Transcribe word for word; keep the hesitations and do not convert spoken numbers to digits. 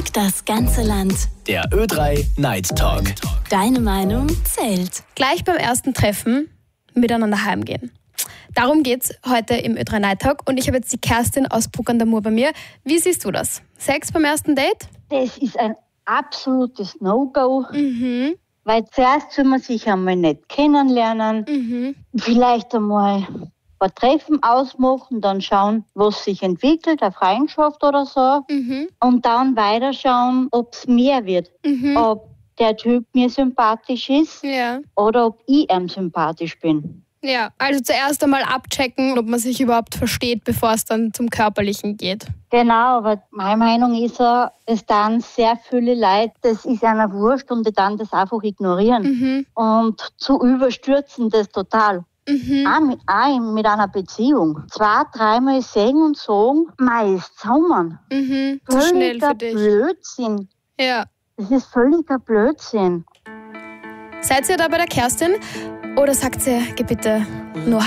Fragt das ganze Land. Der Ö drei Night Talk. Deine Meinung zählt. Gleich beim ersten Treffen miteinander heimgehen. Darum geht's heute im Ö drei Night Talk und ich habe jetzt die Kerstin aus Bruck an der Mur bei mir. Wie siehst du das? Sex beim ersten Date? Das ist ein absolutes No-Go, Mhm. weil zuerst soll man sich einmal nicht kennenlernen, Mhm. vielleicht einmal ein paar Treffen ausmachen, dann schauen, was sich entwickelt, eine Freundschaft oder so, Mhm. und dann weiterschauen, ob es mehr wird, Mhm. ob der Typ mir sympathisch ist Ja. oder ob ich ihm sympathisch bin. Ja, also zuerst einmal abchecken, ob man sich überhaupt versteht, bevor es dann zum Körperlichen geht. Genau, aber meine Meinung ist ja, es dann sehr viele Leute, das ist einer wurscht und die dann das einfach ignorieren Mhm. und zu überstürzen das total. Mhm. Auch, mit, auch mit einer Beziehung. Zwei, dreimal sehen und sagen, mei, ist zusammen. Mhm. Zu schnell Völliger für dich. Blödsinn. Ja. Das ist völliger Blödsinn. Seid ihr da bei der Kerstin? Oder sagt ihr, geh bitte nur